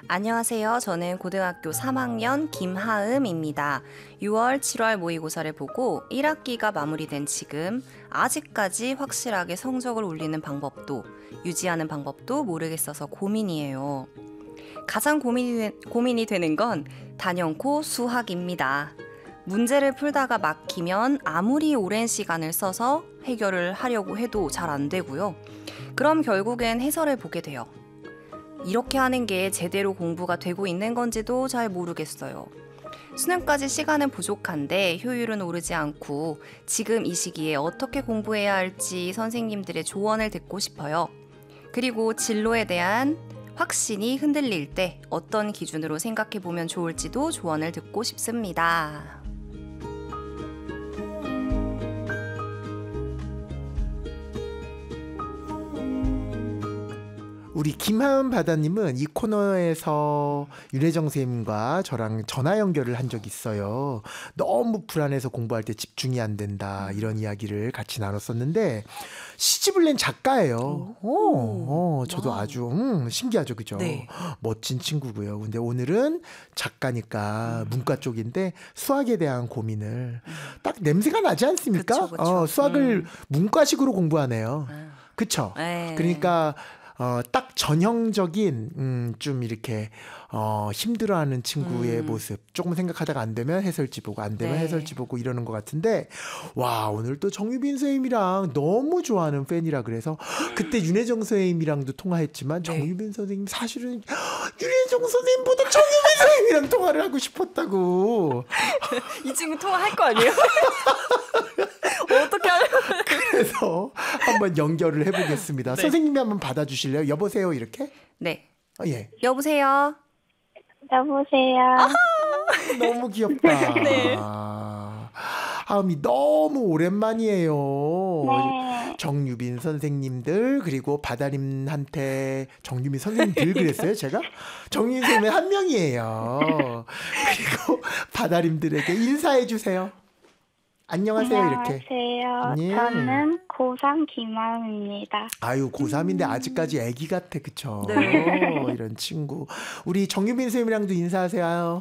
안녕하세요. 저는 고등학교 3학년 김하음입니다. 6월, 7월 모의고사를 보고 1학기가 마무리된 지금 아직까지 확실하게 성적을 올리는 방법도 유지하는 방법도 모르겠어서 고민이에요. 가장 고민이 되는 건 단연코 수학입니다. 문제를 풀다가 막히면 아무리 오랜 시간을 써서 해결을 하려고 해도 잘 안 되고요. 그럼 결국엔 해설을 보게 돼요. 이렇게 하는 게 제대로 공부가 되고 있는 건지도 잘 모르겠어요. 수능까지 시간은 부족한데 효율은 오르지 않고 지금 이 시기에 어떻게 공부해야 할지 선생님들의 조언을 듣고 싶어요. 그리고 진로에 대한 확신이 흔들릴 때 어떤 기준으로 생각해 보면 좋을지도 조언을 듣고 싶습니다. 우리 김하은 바다님은 이 코너에서 윤혜정 선생님과 저랑 전화 연결을 한 적이 있어요. 너무 불안해서 공부할 때 집중이 안 된다 이런 이야기를 같이 나눴었는데 시집을 낸 작가예요. 저도 아주 신기하죠, 그죠? 네. 멋진 친구고요. 근데 오늘은 작가니까 문과 쪽인데 수학에 대한 고민을 딱 냄새가 나지 않습니까? 그쵸. 수학을 문과식으로 공부하네요. 그쵸? 네. 그러니까 딱 전형적인 좀 이렇게 힘들어하는 친구의 모습. 조금 생각하다가 안 되면 해설지 보고 안 되면 네. 해설지 보고 이러는 것 같은데 와 오늘 또 정유빈 선생님이랑 너무 좋아하는 팬이라 그래서 그때 윤혜정 선생님이랑도 통화했지만 정유빈 선생님 사실은 윤혜정 선생님보다 정유빈 선생님이랑 통화를 하고 싶었다고. 이 친구 통화할 거 아니에요? 어떻게 하려고? 그래서 한번 연결을 해보겠습니다. 네. 선생님이 한번 받아주실래요? 여보세요 이렇게? 네. 예. 여보세요? 여보세요. 너무 귀엽다. 네. 하음이 너무 오랜만이에요. 네. 정유빈 선생님들 그리고 바다님한테 정유빈 선생님들 그랬어요 제가? 정유빈 선생님 한 명이에요. 그리고 바다님들에게 인사해 주세요. 안녕하세요 이렇게. 안녕하세요. 예. 저는 고3 김하음입니다. 아유 고3인데 아직까지 애기 같아 그쵸? 네. 이런 친구. 우리 정유빈 선생님이랑도 인사하세요.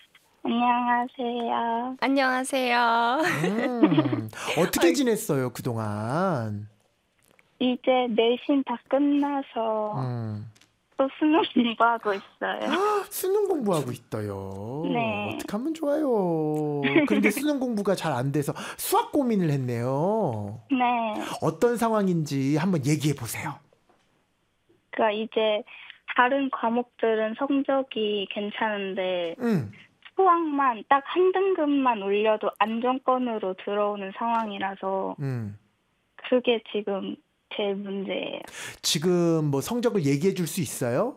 안녕하세요. 안녕하세요. 어떻게 지냈어요 그동안? 이제 내신 다 끝나서 또 수능 공부하고 있어요. 수능 공부하고 있어요. 네. 어떡하면 좋아요. 그런데 수능 공부가 잘 안 돼서 수학 고민을 했네요. 네. 어떤 상황인지 한번 얘기해 보세요. 그러니까 이제 다른 과목들은 성적이 괜찮은데 수학만 딱 한 등급만 올려도 안정권으로 들어오는 상황이라서 그게 지금 제일 문제예요. 지금 뭐 성적을 얘기해 줄 수 있어요?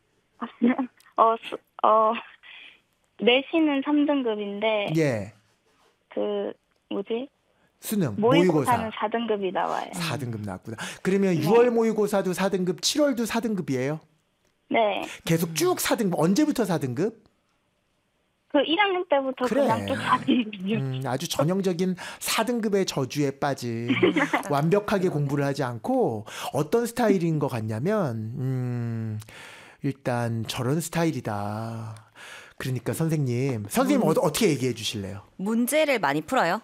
내신은 3등급인데 예. 그 뭐지? 수능, 모의고사는 모의고사. 4등급이 나와요. 4등급 나왔구나. 그러면 6월 모의고사도 4등급, 7월도 4등급이에요? 네. 계속 쭉 4등급. 언제부터 4등급? 그 1학년 때부터 그래. 그냥 쭉 4등급이요. 아주 전형적인 4등급의 저주에 빠진 완벽하게 공부를 하지 않고 어떤 스타일인 것 같냐면 일단 저런 스타일이다. 그러니까 선생님 어떻게 얘기해 주실래요? 문제를 많이 풀어요?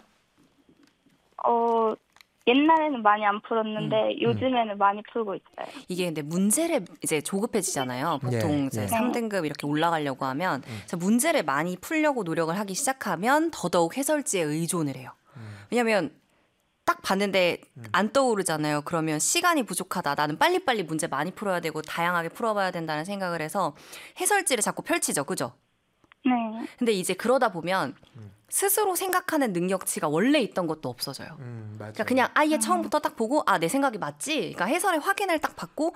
옛날에는 많이 안 풀었는데 요즘에는 많이 풀고 있어요. 이게 근데 문제를 이제 조급해지잖아요. 보통 이제 3등급 이렇게 올라가려고 하면 그래서 문제를 많이 풀려고 노력을 하기 시작하면 더더욱 해설지에 의존을 해요. 왜냐하면 딱 봤는데 안 떠오르잖아요. 그러면 시간이 부족하다. 나는 빨리빨리 문제 많이 풀어야 되고 다양하게 풀어봐야 된다는 생각을 해서 해설지를 자꾸 펼치죠. 그죠? 네. 근데 이제 그러다 보면 스스로 생각하는 능력치가 원래 있던 것도 없어져요. 맞아. 그러니까 그냥 아예 처음부터 딱 보고 내 생각이 맞지? 그러니까 해설의 확인을 딱 받고